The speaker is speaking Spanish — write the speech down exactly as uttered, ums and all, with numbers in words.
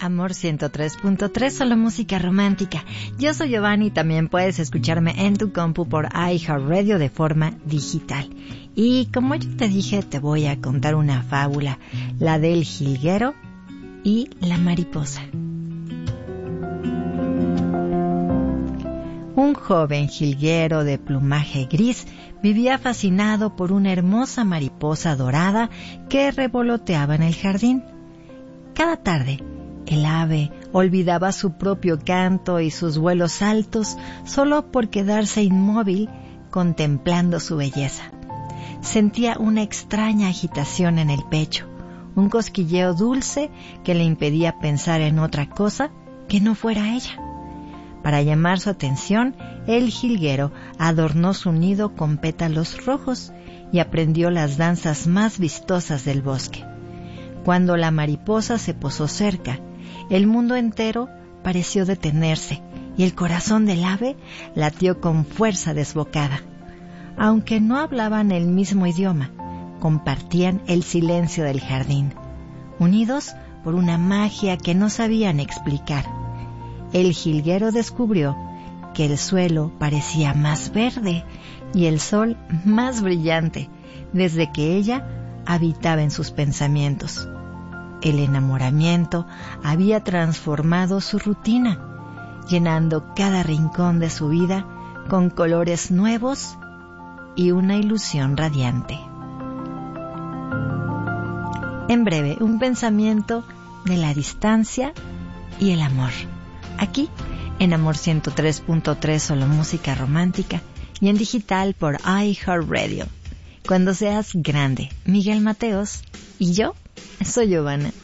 Amor ciento tres punto tres, solo música romántica. Yo soy Giovanni y también puedes escucharme en tu compu por iHeartRadio de forma digital. Y como yo te dije, te voy a contar una fábula, la del jilguero y la mariposa. Un joven jilguero de plumaje gris vivía fascinado por una hermosa mariposa dorada que revoloteaba en el jardín. Cada tarde, el ave olvidaba su propio canto y sus vuelos altos solo por quedarse inmóvil contemplando su belleza. Sentía una extraña agitación en el pecho, un cosquilleo dulce que le impedía pensar en otra cosa que no fuera ella. Para llamar su atención, el jilguero adornó su nido con pétalos rojos y aprendió las danzas más vistosas del bosque. Cuando la mariposa se posó cerca, el mundo entero pareció detenerse y el corazón del ave latió con fuerza desbocada. Aunque no hablaban el mismo idioma, compartían el silencio del jardín, unidos por una magia que no sabían explicar. El jilguero descubrió que el suelo parecía más verde y el sol más brillante desde que ella habitaba en sus pensamientos. El enamoramiento había transformado su rutina, llenando cada rincón de su vida con colores nuevos y una ilusión radiante. En breve, un pensamiento de la distancia y el amor. Aquí, en Amor ciento tres punto tres, solo música romántica, y en digital por iHeartRadio. Cuando seas grande, Miguel Mateos, y yo soy Giovanna.